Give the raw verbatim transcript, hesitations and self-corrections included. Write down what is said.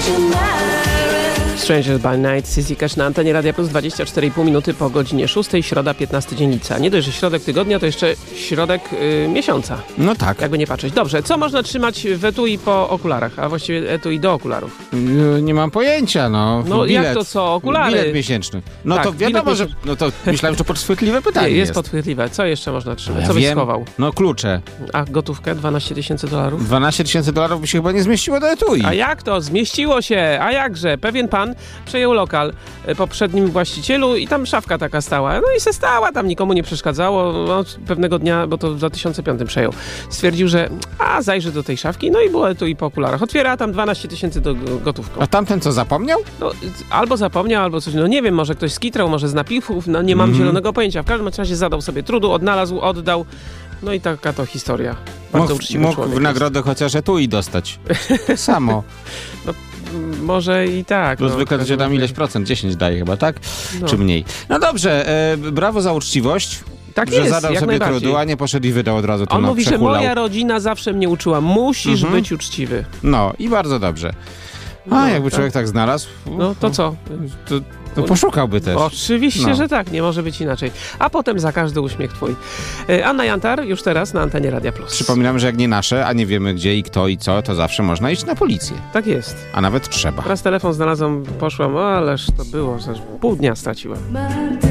Strangers by Night, C C Cash na antenie Radia Plus, dwadzieścia cztery i pół minuty po godzinie szóstej, środa, piętnasty dzień lipca. Nie dość, że środek tygodnia, to jeszcze środek y, miesiąca. No tak. Jakby nie patrzeć. Dobrze, co można trzymać w etui po okularach, a właściwie etui do okularów? Yy, nie mam pojęcia, no. No bilet, jak to co? Okulary? Bilet miesięczny. No Tak, to wiadomo, bilet że... No to myślałem, że to podchwytliwe pytanie Nie, jest. jest podchwytliwe. Co jeszcze można trzymać? Ja Co byś wiem. schował? No klucze. A gotówkę? dwanaście tysięcy dolarów? dwanaście tysięcy dolarów by się chyba nie zmieściło do etui. A jak to? Zmieściło się! A jakże? Pewien pan przejął lokal poprzednim właścicielu i tam szafka taka stała. No i se stała, tam nikomu nie przeszkadzało. No, pewnego dnia, bo to w dwa tysiące piątym przejął, stwierdził, że a zajrzy do tej szafki, no i było tu i po okularach. Otwiera tam dwanaście tysięcy do gotówką. A tamten co, zapomniał? No, albo zapomniał, albo coś, no nie wiem, może ktoś skitrał, może z napiwów, no nie mam Mhm. zielonego pojęcia. W każdym razie zadał sobie trudu, odnalazł, oddał. No i taka to historia. Bardzo Mógł, uczciwy mógł człowiek w nagrodę chociaż etui dostać. Samo. No, może i tak. Bo no, zwykle to się tam razie- ileś procent, dziesięć daje chyba, tak? No. Czy mniej? No dobrze, e, brawo za uczciwość, Tak że jest, zadał jak sobie najbardziej. trudu, a nie poszedł i wydał od razu to On na mówi, że przehulał. moja rodzina zawsze mnie uczyła, musisz Mhm. być uczciwy. No i bardzo dobrze. A No, jakby tak. człowiek tak znalazł, No to co? to, to poszukałby też. Oczywiście, No. że tak, nie może być inaczej. A potem za każdy uśmiech twój. E, Anna Jantar już teraz na antenie Radia Plus. Przypominam, że jak nie nasze, a nie wiemy gdzie i kto i co, to zawsze można iść na policję. Tak jest. A nawet trzeba. Raz telefon znalazłam, poszłam, o, ależ to było, że pół dnia straciłam.